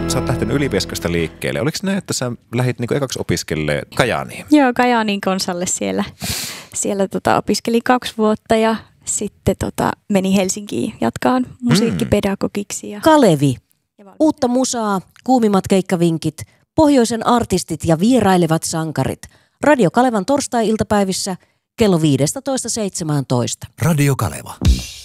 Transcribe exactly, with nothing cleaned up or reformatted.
Sä oot lähtenyt Ylivieskasta liikkeelle. Oliko näin, että sä lähdit niin ekaksi opiskelemaan Kajaaniin? Joo, Kajaanin konsalle siellä, siellä tota, opiskelin kaksi vuotta ja sitten tota, meni Helsinkiin jatkaan musiikkipedagogiksi. Ja... Kalevi. Uutta musaa, kuumimmat keikkavinkit, pohjoisen artistit ja vierailevat sankarit. Radio Kalevan torstai-iltapäivissä kello viisitoista seitsemäntoista. Radio Kaleva.